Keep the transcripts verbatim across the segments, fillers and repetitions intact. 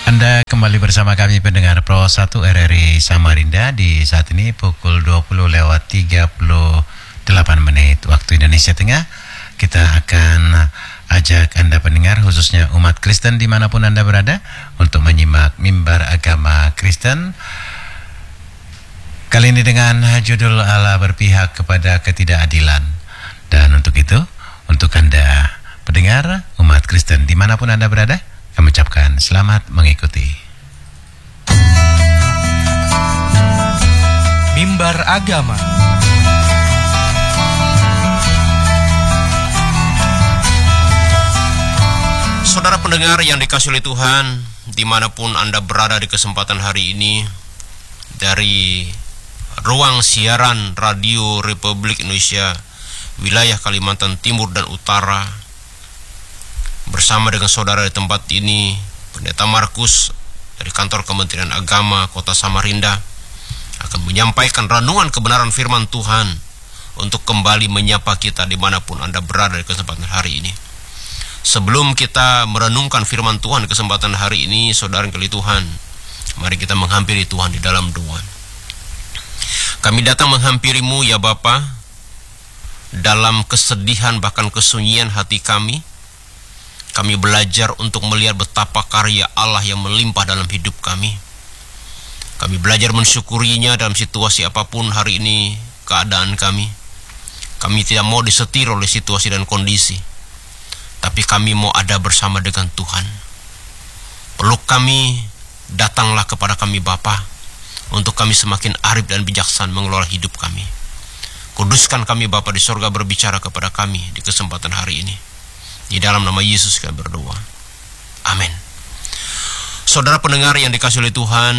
Anda kembali bersama kami pendengar Pro satu R R I Samarinda di saat ini pukul dua puluh lewat tiga puluh delapan menit waktu Indonesia Tengah. Kita akan ajak Anda pendengar khususnya umat Kristen dimanapun Anda berada untuk menyimak mimbar agama Kristen. Kali ini dengan judul Allah berpihak kepada ketidakadilan. Dan untuk itu, untuk Anda pendengar umat Kristen dimanapun Anda berada, kami ucapkan selamat mengikuti. Mimbar Agama. Saudara pendengar yang dikasihi oleh Tuhan, dimanapun Anda berada di kesempatan hari ini, dari ruang siaran Radio Republik Indonesia, wilayah Kalimantan Timur dan Utara, bersama dengan saudara di tempat ini, Pendeta Markus dari kantor Kementerian Agama Kota Samarinda akan menyampaikan renungan kebenaran firman Tuhan untuk kembali menyapa kita dimanapun Anda berada di kesempatan hari ini. Sebelum kita merenungkan firman Tuhan di kesempatan hari ini, saudara yang dikasihi Tuhan, mari kita menghampiri Tuhan di dalam doa. Kami datang menghampirimu ya Bapa, dalam kesedihan bahkan kesunyian hati kami. Kami belajar untuk melihat betapa karya Allah yang melimpah dalam hidup kami. Kami belajar mensyukurinya dalam situasi apapun hari ini keadaan kami. Kami tidak mau disetir oleh situasi dan kondisi, tapi kami mau ada bersama dengan Tuhan. Peluk kami, datanglah kepada kami Bapa, untuk kami semakin arif dan bijaksana mengelola hidup kami. Kuduskan kami Bapa di sorga, berbicara kepada kami di kesempatan hari ini. Di dalam nama Yesus kami berdoa. Amin. Saudara pendengar yang dikasihi oleh Tuhan,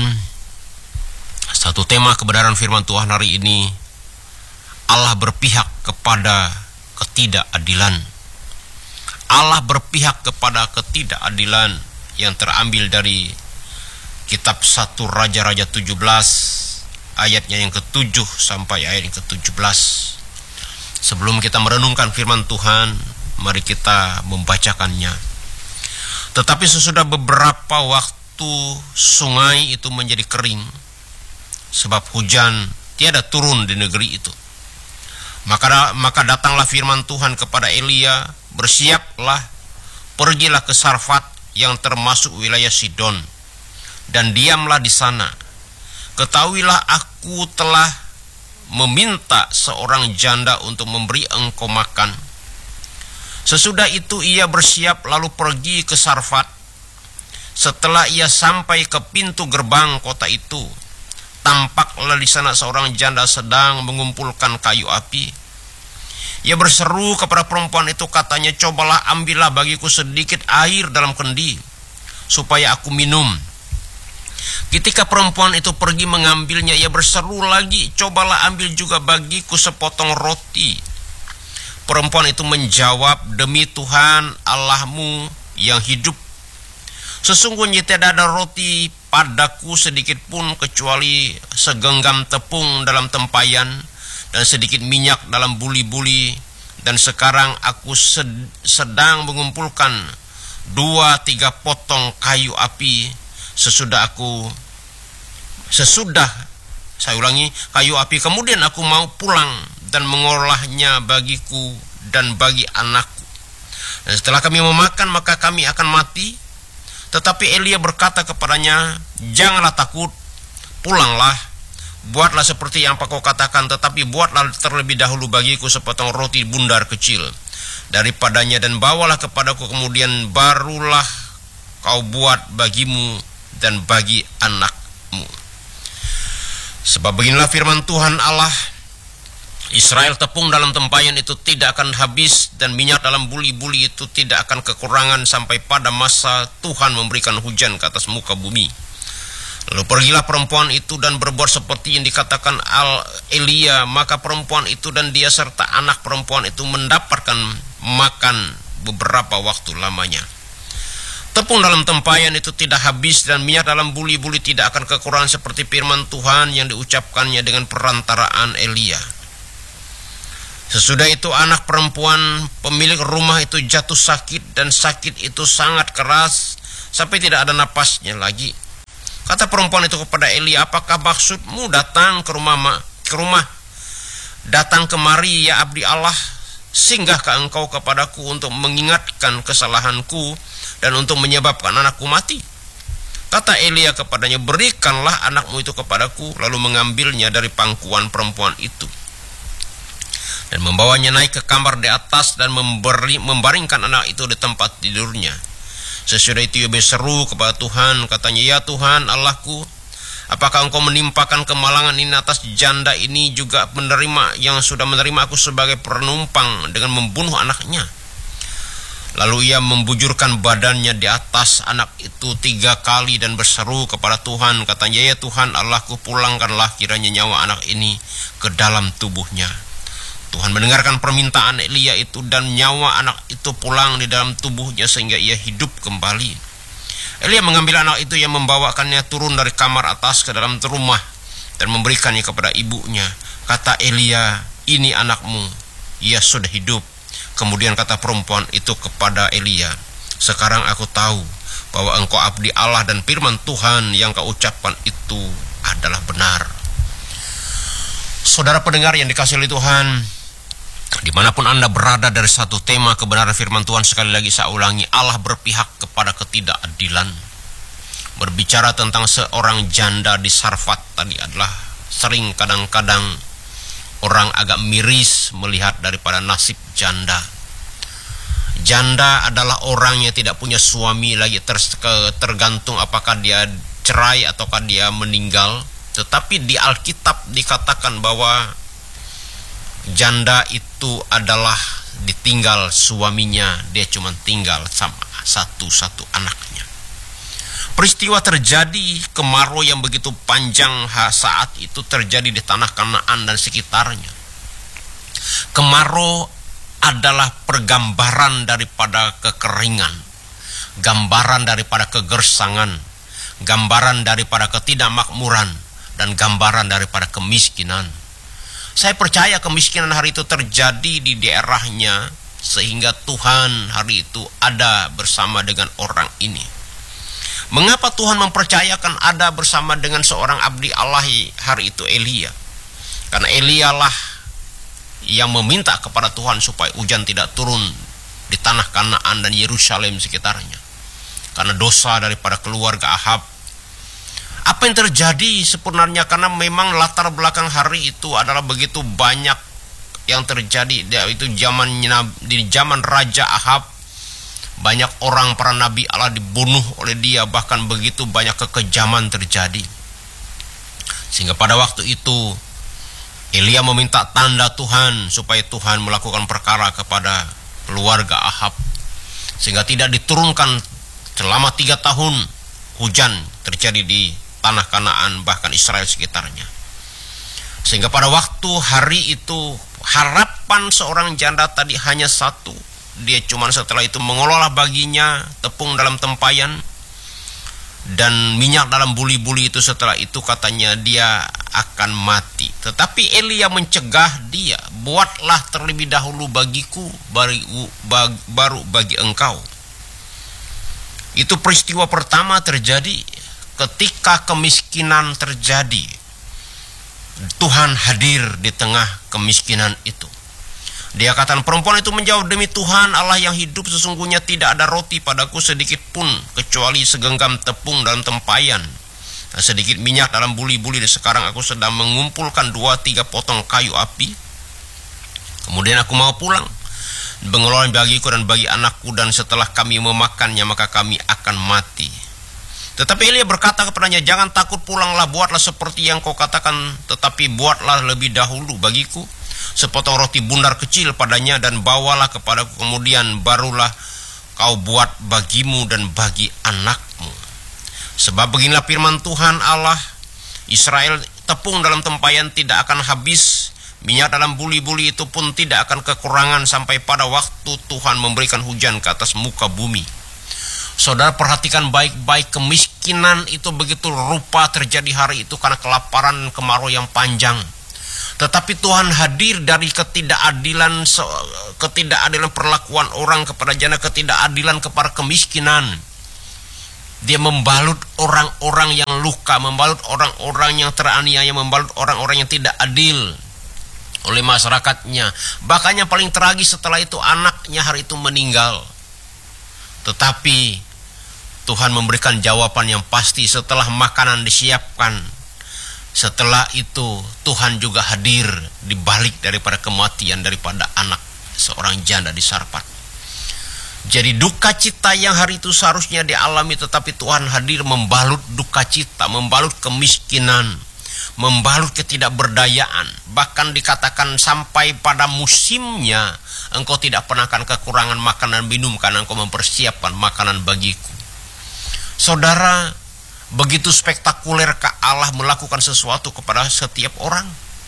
satu tema kebenaran firman Tuhan hari ini, Allah berpihak kepada ketidakadilan. Allah berpihak kepada ketidakadilan yang terambil dari kitab satu Raja-Raja tujuh belas ayatnya yang ketujuh sampai ayat yang ketujuh belas. Sebelum kita merenungkan firman Tuhan, mari kita membacakannya. Tetapi sesudah beberapa waktu sungai itu menjadi kering, sebab hujan tiada turun di negeri itu. Maka, maka datanglah firman Tuhan kepada Elia, bersiaplah, pergilah ke Sarfat yang termasuk wilayah Sidon, dan diamlah di sana. Ketahuilah aku telah meminta seorang janda untuk memberi engkau makan. Sesudah itu ia bersiap lalu pergi ke Sarfat. Setelah ia sampai ke pintu gerbang kota itu, tampaklah di sana seorang janda sedang mengumpulkan kayu api. Ia berseru kepada perempuan itu, katanya, cobalah ambillah bagiku sedikit air dalam kendi, supaya aku minum. Ketika perempuan itu pergi mengambilnya, ia berseru lagi, cobalah ambil juga bagiku sepotong roti. Perempuan itu menjawab, demi Tuhan Allahmu yang hidup, sesungguhnya tidak ada roti padaku sedikit pun kecuali segenggam tepung dalam tempayan dan sedikit minyak dalam buli-buli, dan sekarang aku sedang mengumpulkan dua tiga potong kayu api. Sesudah aku sesudah saya ulangi kayu api, kemudian aku mau pulang dan mengolahnya bagiku dan bagi anakku. Dan setelah kami memakan, maka kami akan mati. Tetapi Elia berkata kepadanya, janganlah takut, pulanglah, buatlah seperti yang kau katakan, tetapi buatlah terlebih dahulu bagiku sepotong roti bundar kecil daripadanya, dan bawalah kepadaku, kemudian barulah kau buat bagimu dan bagi anakmu. Sebab beginilah firman Tuhan Allah, Israel, tepung dalam tempayan itu tidak akan habis, dan minyak dalam buli-buli itu tidak akan kekurangan sampai pada masa Tuhan memberikan hujan ke atas muka bumi. Lalu pergilah perempuan itu dan berbuat seperti yang dikatakan Al Elia. Maka perempuan itu dan dia serta anak perempuan itu mendapatkan makan beberapa waktu lamanya. Tepung dalam tempayan itu tidak habis, dan minyak dalam buli-buli tidak akan kekurangan, seperti firman Tuhan yang diucapkannya dengan perantaraan Elia. Sesudah itu anak perempuan pemilik rumah itu jatuh sakit, dan sakit itu sangat keras sampai tidak ada napasnya lagi. Kata perempuan itu kepada Elia, apakah maksudmu datang ke rumah ke rumah datang kemari ya abdi Allah, singgahkah engkau kepadaku untuk mengingatkan kesalahanku dan untuk menyebabkan anakku mati? Kata Elia kepadanya, berikanlah anakmu itu kepadaku. Lalu mengambilnya dari pangkuan perempuan itu dan membawanya naik ke kamar di atas dan memberi, membaringkan anak itu di tempat tidurnya. Sesudah itu ia berseru kepada Tuhan, katanya, ya Tuhan Allahku, apakah engkau menimpakan kemalangan ini atas janda ini juga menerima yang sudah menerima aku sebagai penumpang dengan membunuh anaknya? Lalu ia membujurkan badannya di atas anak itu tiga kali dan berseru kepada Tuhan, katanya, ya Tuhan Allahku, pulangkanlah kiranya nyawa anak ini ke dalam tubuhnya. Tuhan mendengarkan permintaan Elia itu dan nyawa anak itu pulang di dalam tubuhnya sehingga ia hidup kembali. Elia mengambil anak itu yang membawakannya turun dari kamar atas ke dalam rumah dan memberikannya kepada ibunya. Kata Elia, ini anakmu, ia sudah hidup. Kemudian kata perempuan itu kepada Elia, sekarang aku tahu bahwa engkau abdi Allah dan firman Tuhan yang kau ucapkan itu adalah benar. Saudara pendengar yang dikasihi oleh Tuhan, dimanapun Anda berada dari satu tema kebenaran firman Tuhan, sekali lagi saya ulangi, Allah berpihak kepada ketidakadilan. Berbicara tentang seorang janda di Sarfat tadi adalah sering kadang-kadang orang agak miris melihat daripada nasib janda. Janda adalah orang yang tidak punya suami lagi, ter, tergantung apakah dia cerai ataukah dia meninggal. Tetapi di Alkitab dikatakan bahwa janda itu adalah ditinggal suaminya, dia cuma tinggal sama satu-satu anaknya. Peristiwa terjadi, kemarau yang begitu panjang saat itu terjadi di tanah Kanaan dan sekitarnya. Kemarau adalah pergambaran daripada kekeringan, gambaran daripada kegersangan, gambaran daripada ketidakmakmuran, dan gambaran daripada kemiskinan. Saya percaya kemiskinan hari itu terjadi di daerahnya, sehingga Tuhan hari itu ada bersama dengan orang ini. Mengapa Tuhan mempercayakan ada bersama dengan seorang abdi Allah hari itu, Elia? Karena Elia lah yang meminta kepada Tuhan supaya hujan tidak turun di tanah Kanaan dan Yerusalem sekitarnya, karena dosa daripada keluarga Ahab. Apa yang terjadi sebenarnya? Karena memang latar belakang hari itu adalah begitu banyak yang terjadi. Itu zaman di zaman Raja Ahab, banyak orang para nabi Allah dibunuh oleh dia, bahkan begitu banyak kekejaman terjadi. Sehingga pada waktu itu Elia meminta tanda Tuhan supaya Tuhan melakukan perkara kepada keluarga Ahab, sehingga tidak diturunkan selama tiga tahun hujan terjadi di tanah Kanaan, bahkan Israel sekitarnya. Sehingga pada waktu hari itu harapan seorang janda tadi hanya satu. Dia cuma setelah itu mengolah baginya tepung dalam tempayan dan minyak dalam buli-buli itu. Setelah itu katanya dia akan mati. Tetapi Elia mencegah dia, buatlah terlebih dahulu bagiku, baru bagi engkau. Itu peristiwa pertama terjadi ketika kemiskinan terjadi. Tuhan hadir di tengah kemiskinan itu. Dia katakan, perempuan itu menjawab, demi Tuhan Allah yang hidup, sesungguhnya tidak ada roti padaku sedikit pun kecuali segenggam tepung dalam tempayan dan sedikit minyak dalam buli-buli. Sekarang aku sedang mengumpulkan dua tiga potong kayu api, kemudian aku mau pulang mengelola bagiku dan bagi anakku, dan setelah kami memakannya maka kami akan mati. Tetapi Elia berkata kepadanya, jangan takut, pulanglah, buatlah seperti yang kau katakan, tetapi buatlah lebih dahulu bagiku sepotong roti bundar kecil padanya dan bawalah kepadaku, kemudian barulah kau buat bagimu dan bagi anakmu. Sebab beginilah firman Tuhan Allah Israel, tepung dalam tempayan tidak akan habis, minyak dalam buli-buli itu pun tidak akan kekurangan sampai pada waktu Tuhan memberikan hujan ke atas muka bumi. Saudara perhatikan baik-baik, kemiskinan itu begitu rupa terjadi hari itu karena kelaparan, kemarau yang panjang. Tetapi Tuhan hadir dari ketidakadilan, ketidakadilan perlakuan orang kepada janda, ketidakadilan kepada kemiskinan. Dia membalut orang-orang yang luka, membalut orang-orang yang teraniaya, membalut orang-orang yang tidak adil oleh masyarakatnya. Bahkan yang paling tragis setelah itu anaknya hari itu meninggal. Tetapi Tuhan memberikan jawaban yang pasti setelah makanan disiapkan. Setelah itu Tuhan juga hadir di balik daripada kematian daripada anak seorang janda di Sarfat. Jadi duka cita yang hari itu seharusnya dialami, tetapi Tuhan hadir membalut duka cita, membalut kemiskinan, membalut ketidakberdayaan. Bahkan dikatakan sampai pada musimnya engkau tidak pernah akan kekurangan makanan minum karena engkau mempersiapkan makanan bagiku. Saudara, begitu spektakulerkah Allah melakukan sesuatu kepada setiap orang?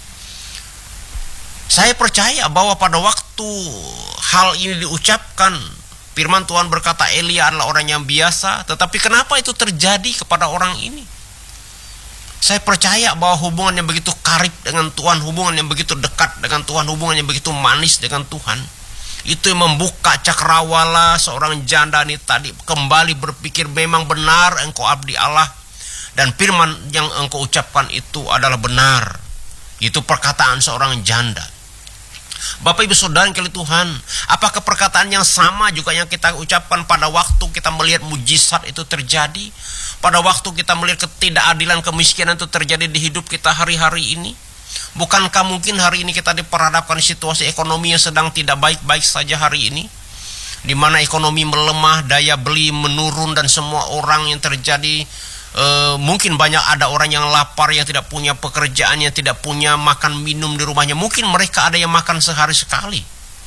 Saya percaya bahwa pada waktu hal ini diucapkan, firman Tuhan berkata Elia adalah orang yang biasa, tetapi kenapa itu terjadi kepada orang ini? Saya percaya bahwa hubungan yang begitu karib dengan Tuhan, hubungan yang begitu dekat dengan Tuhan, hubungan yang begitu manis dengan Tuhan, itu yang membuka cakrawala seorang janda ini tadi kembali berpikir memang benar engkau abdi Allah, dan firman yang engkau ucapkan itu adalah benar. Itu perkataan seorang janda. Bapak Ibu Saudara yang kali Tuhan, apakah perkataan yang sama juga yang kita ucapkan pada waktu kita melihat mujizat itu terjadi? Pada waktu kita melihat ketidakadilan, kemiskinan itu terjadi di hidup kita hari-hari ini? Bukankah mungkin hari ini kita diperhadapkan situasi ekonomi yang sedang tidak baik-baik saja hari ini? Di mana ekonomi melemah, daya beli menurun, dan semua orang yang terjadi Uh, mungkin banyak ada orang yang lapar, yang tidak punya pekerjaan, yang tidak punya makan minum di rumahnya. Mungkin mereka ada yang makan sehari sekali.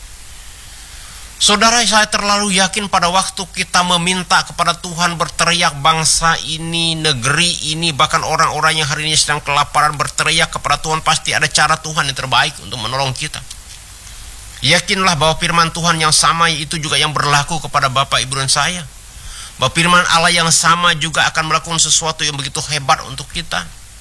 Saudara, saya terlalu yakin pada waktu kita meminta kepada Tuhan, berteriak bangsa ini, negeri ini, bahkan orang-orang yang hari ini sedang kelaparan berteriak kepada Tuhan, pasti ada cara Tuhan yang terbaik untuk menolong kita. Yakinlah bahwa firman Tuhan yang sama itu juga yang berlaku kepada Bapak, Ibu, dan saya. Bahwa firman Allah yang sama juga akan melakukan sesuatu yang begitu hebat untuk kita.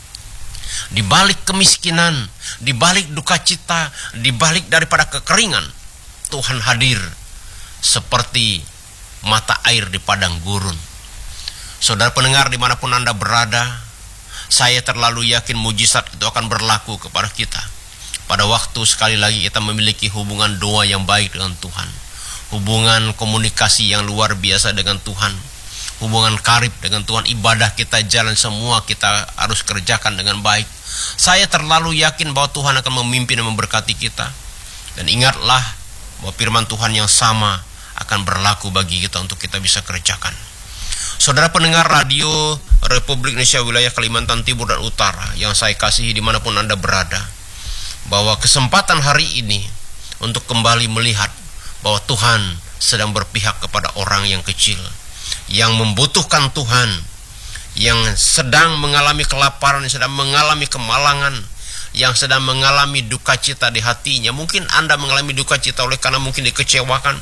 Di balik kemiskinan, di balik duka cita, di balik daripada kekeringan, Tuhan hadir seperti mata air di padang gurun. Saudara pendengar dimanapun Anda berada, saya terlalu yakin mujizat itu akan berlaku kepada kita. Pada waktu sekali lagi kita memiliki hubungan doa yang baik dengan Tuhan. Hubungan komunikasi yang luar biasa dengan Tuhan, hubungan karib dengan Tuhan, ibadah kita jalan semua kita harus kerjakan dengan baik. Saya terlalu yakin bahwa Tuhan akan memimpin dan memberkati kita. Dan ingatlah bahwa firman Tuhan yang sama akan berlaku bagi kita untuk kita bisa kerjakan. Saudara pendengar radio Republik Indonesia wilayah Kalimantan Timur dan Utara yang saya kasihi dimanapun Anda berada, bahwa kesempatan hari ini untuk kembali melihat bahwa Tuhan sedang berpihak kepada orang yang kecil, yang membutuhkan Tuhan, yang sedang mengalami kelaparan, yang sedang mengalami kemalangan, yang sedang mengalami duka cita di hatinya. Mungkin Anda mengalami duka cita oleh karena mungkin dikecewakan.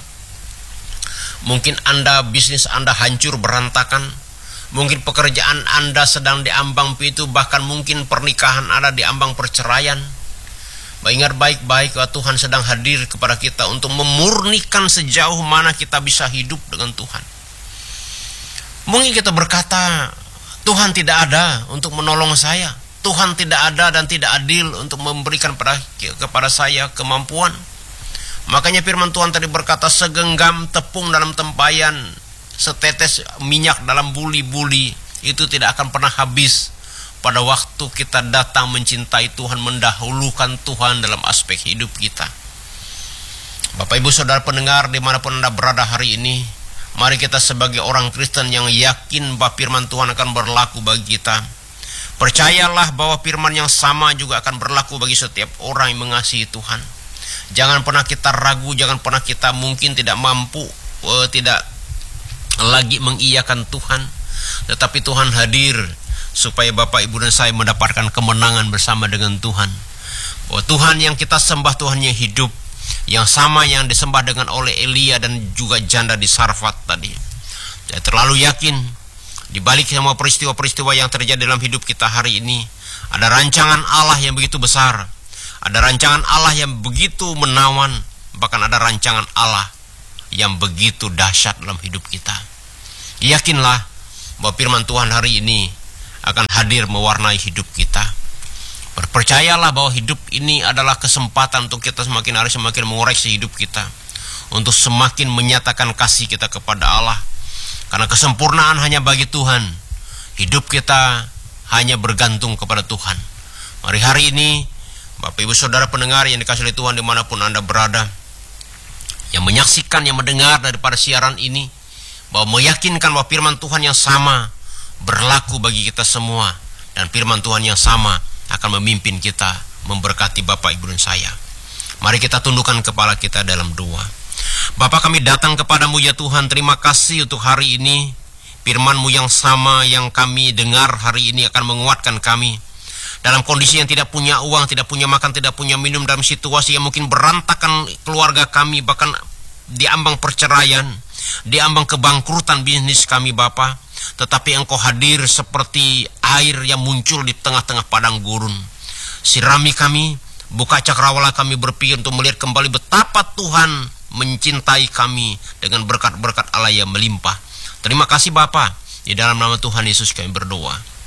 Mungkin Anda, bisnis Anda hancur berantakan. Mungkin pekerjaan Anda sedang diambang pitu, bahkan mungkin pernikahan Anda diambang perceraian. Ingat baik-baik bahwa Tuhan sedang hadir kepada kita untuk memurnikan sejauh mana kita bisa hidup dengan Tuhan. Mungkin kita berkata, Tuhan tidak ada untuk menolong saya, Tuhan tidak ada dan tidak adil untuk memberikan pada, kepada saya kemampuan. Makanya firman Tuhan tadi berkata, segenggam tepung dalam tempayan, setetes minyak dalam buli-buli, itu tidak akan pernah habis pada waktu kita datang mencintai Tuhan, mendahulukan Tuhan dalam aspek hidup kita. Bapak Ibu Saudara pendengar dimanapun Anda berada hari ini, mari kita sebagai orang Kristen yang yakin bahwa firman Tuhan akan berlaku bagi kita. Percayalah bahwa firman yang sama juga akan berlaku bagi setiap orang yang mengasihi Tuhan. Jangan pernah kita ragu, jangan pernah kita mungkin tidak mampu, uh, tidak lagi mengiyakan Tuhan. Tetapi Tuhan hadir supaya Bapak, Ibu, dan saya mendapatkan kemenangan bersama dengan Tuhan. Bahwa Tuhan yang kita sembah, Tuhan yang hidup, yang sama yang disembah dengan oleh Elia dan juga janda di Sarfat tadi. Saya terlalu yakin di balik semua peristiwa-peristiwa yang terjadi dalam hidup kita hari ini, ada rancangan Allah yang begitu besar, ada rancangan Allah yang begitu menawan, bahkan ada rancangan Allah yang begitu dahsyat dalam hidup kita. Yakinlah bahwa firman Tuhan hari ini akan hadir mewarnai hidup kita. Percayalah bahwa hidup ini adalah kesempatan untuk kita semakin hari semakin mengoreksi hidup kita, untuk semakin menyatakan kasih kita kepada Allah. Karena kesempurnaan hanya bagi Tuhan. Hidup kita hanya bergantung kepada Tuhan. Mari hari ini Bapak Ibu Saudara pendengar yang dikasihi oleh Tuhan dimanapun Anda berada, yang menyaksikan, yang mendengar daripada siaran ini, bahwa meyakinkan bahwa firman Tuhan yang sama berlaku bagi kita semua, dan firman Tuhan yang sama akan memimpin kita, memberkati Bapak Ibu dan saya. Mari kita tundukkan kepala kita dalam doa. Bapa, kami datang kepadamu ya Tuhan, terima kasih untuk hari ini. Firman-Mu yang sama yang kami dengar hari ini akan menguatkan kami. Dalam kondisi yang tidak punya uang, tidak punya makan, tidak punya minum, dalam situasi yang mungkin berantakan keluarga kami, bahkan di ambang perceraian, di ambang kebangkrutan bisnis kami Bapa. Tetapi Engkau hadir seperti air yang muncul di tengah-tengah padang gurun. Sirami kami, buka cakrawala kami berpikir untuk melihat kembali betapa Tuhan mencintai kami dengan berkat-berkat Allah yang melimpah. Terima kasih Bapa, di dalam nama Tuhan Yesus kami berdoa.